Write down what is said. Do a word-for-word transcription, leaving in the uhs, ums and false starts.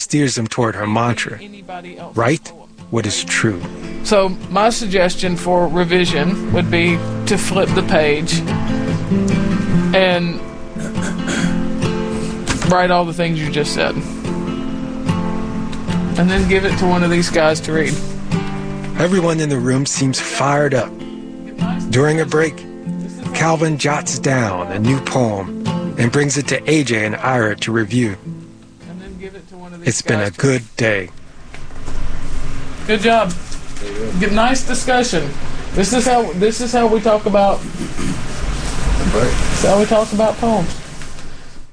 steers them toward her mantra. Write what is true. So my suggestion for revision would be to flip the page and write all the things you just said. And then give it to one of these guys to read. Everyone in the room seems fired up. During a break, Calvin jots down a new poem and brings it to A J and Ira to review. It's been a good day. Good job. Good, nice discussion. This is how this is how we talk about. This is how we talk about poems.